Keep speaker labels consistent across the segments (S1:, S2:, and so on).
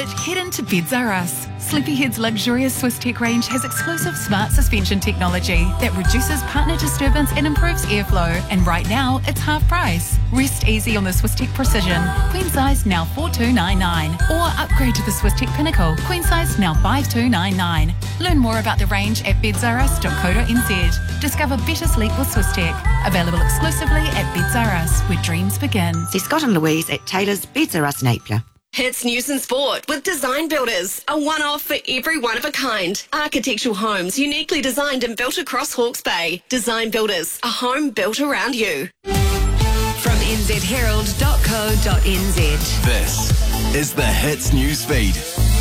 S1: Head into Beds R Us. Sleepyhead's luxurious Swiss Tech range has exclusive smart suspension technology that reduces partner disturbance and improves airflow. And right now, it's half price. Rest easy on the Swiss Tech Precision. Queen size now $4,299. Or upgrade to the Swiss Tech Pinnacle. Queen size now $5,299. Learn more about the range at bedsrus.co.nz. Discover better sleep with Swiss Tech. Available exclusively at Beds R Us, where dreams begin.
S2: See Scott and Louise at Taylor's Beds R Us Napier.
S3: Hits news and sport with Design Builders, a one-off for every one of a kind. Architectural homes uniquely designed and built across Hawke's Bay. Design Builders, a home built around you.
S4: From nzherald.co.nz.
S5: This is the Hits News Feed.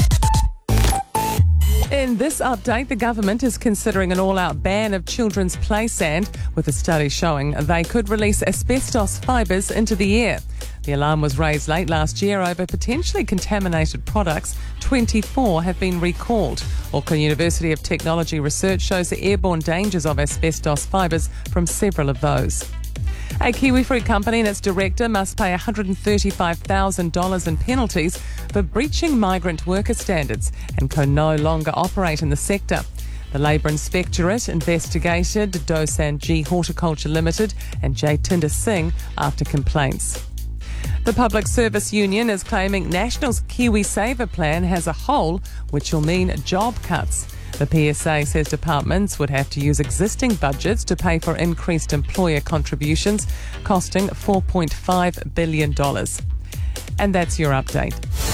S6: In this update, the government is considering an all-out ban of children's play sand, with a study showing they could release asbestos fibres into the air. The alarm was raised late last year over potentially contaminated products. 24 have been recalled. Auckland University of Technology research shows the airborne dangers of asbestos fibres from several of those. A kiwi fruit company and its director must pay $135,000 in penalties for breaching migrant worker standards and can no longer operate in the sector. The Labour Inspectorate investigated Dosan G Horticulture Limited and Jatinder Singh after complaints. The Public Service Union is claiming National's Kiwi Saver plan has a hole, which will mean job cuts. The PSA says departments would have to use existing budgets to pay for increased employer contributions, costing $4.5 billion. And that's your update.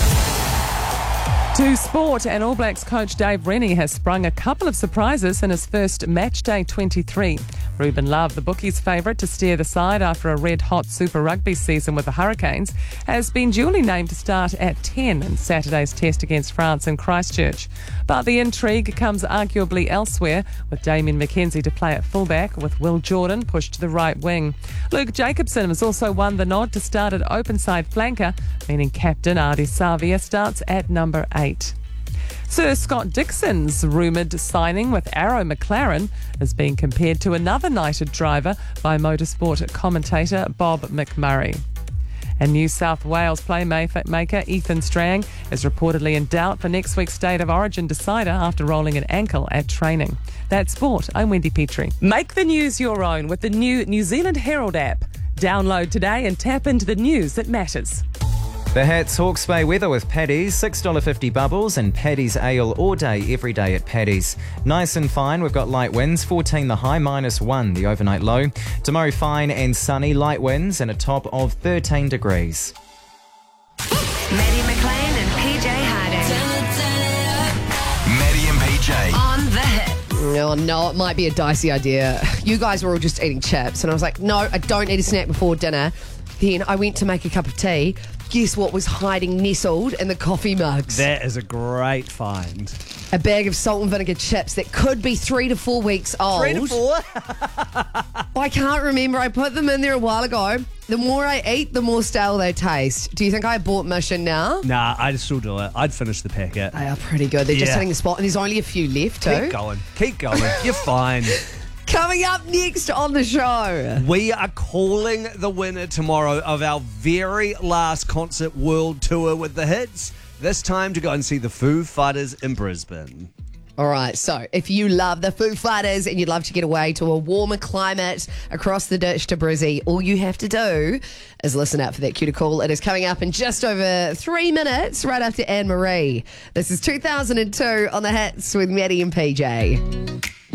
S6: To sport, and All Blacks coach Dave Rennie has sprung a couple of surprises in his first match day 23. Ruben Love, the bookies' favourite to steer the side after a red-hot Super Rugby season with the Hurricanes, has been duly named to start at 10 in Saturday's test against France in Christchurch. But the intrigue comes arguably elsewhere, with Damien McKenzie to play at fullback, with Will Jordan pushed to the right wing. Luke Jacobson has also won the nod to start at open-side flanker, meaning captain Ardie Savia starts at number 8. Sir Scott Dixon's rumoured signing with Arrow McLaren is being compared to another knighted driver by motorsport commentator Bob McMurray. And New South Wales playmaker Ethan Strang is reportedly in doubt for next week's State of Origin decider after rolling an ankle at training. That's sport. I'm Wendy Petrie. Make the news your own with the new New Zealand Herald app. Download today and tap into the news that matters.
S7: The Hats Hawke's Bay weather with Paddy's, $6.50 bubbles and Paddy's ale all day, every day at Paddy's. Nice and fine, we've got light winds, 14 the high, -1 the overnight low. Tomorrow fine and sunny, light winds and a top of 13 degrees.
S4: Maddie McLean and PJ Harding.
S5: Maddie and PJ.
S4: On the Hit.
S8: No, it might be a dicey idea. You guys were all just eating chips, and I was like, no, I don't need a snack before dinner. Then I went to make a cup of tea. Guess what was hiding nestled in the coffee mugs?
S9: That is a great find.
S8: A bag of salt and vinegar chips that could be 3 to 4 weeks old.
S9: 3 to 4?
S8: I can't remember. I put them in there a while ago. The more I eat, the more stale they taste. Do you think I bought mission now?
S9: Nah, I'd still do it. I'd finish the packet.
S8: They are pretty good. They're just hitting the spot, and there's only a few left too.
S9: Keep going. You're fine.
S8: Coming up next on the show,
S9: we are calling the winner tomorrow of our very last concert world tour with the Hits. This time to go and see the Foo Fighters in Brisbane.
S8: All right, so if you love the Foo Fighters and you'd love to get away to a warmer climate across the ditch to Brizzy, all you have to do is listen out for that cue to call. It is coming up in just over 3 minutes, right after Anne Marie. This is 2002 on the Hits with Maddie and PJ.